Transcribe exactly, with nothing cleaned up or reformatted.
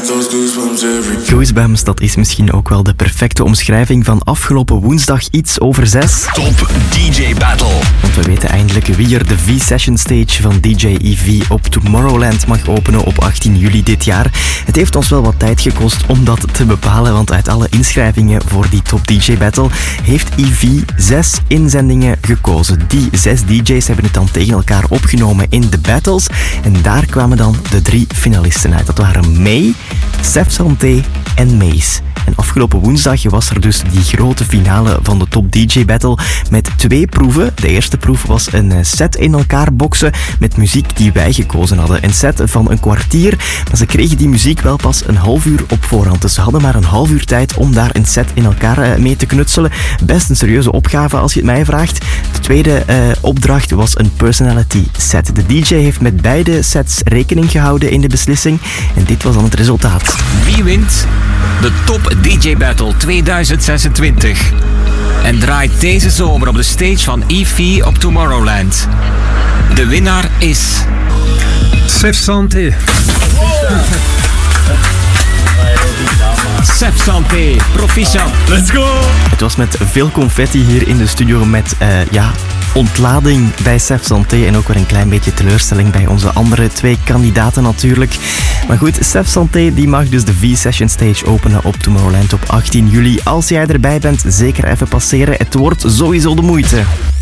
Goosebumps, dat is misschien ook wel de perfecte omschrijving van afgelopen woensdag iets over zes. Top D J Battle. Want we weten eindelijk wie er de V-Session Stage van D J E V op Tomorrowland mag openen op achttien juli dit jaar. Het heeft ons wel wat tijd gekost om dat te bepalen, want uit alle inschrijvingen voor die Top D J Battle heeft E V zes inzendingen gekozen. Die zes D J's hebben het dan tegen elkaar opgenomen in de battles en daar kwamen dan de drie finalisten uit. Dat waren May, Sef Santé en Mace. En afgelopen woensdag was er dus die grote finale van de Top D J Battle met twee proeven. De eerste proef was een set in elkaar boksen met muziek die wij gekozen hadden. Een set van een kwartier, maar ze kregen die muziek wel pas een half uur op voorhand. Dus ze hadden maar een half uur tijd om daar een set in elkaar mee te knutselen. Best een serieuze opgave als je het mij vraagt. De tweede uh, opdracht was een personality set. De D J heeft met beide sets rekening gehouden in de beslissing en dit was dan het resultaat. Wie wint de Top D J Battle tweeduizend zesentwintig en draait deze zomer op de stage van E V op Tomorrowland? De winnaar is... Sef Santé. Sef Santé, proficiat. Let's go! Het was met veel confetti hier in de studio met, uh, ja... ontlading bij Sef Santé en ook weer een klein beetje teleurstelling bij onze andere twee kandidaten natuurlijk. Maar goed, Sef Santé die mag dus de V-Session Stage openen op Tomorrowland op achttien juli. Als jij erbij bent, zeker even passeren. Het wordt sowieso de moeite.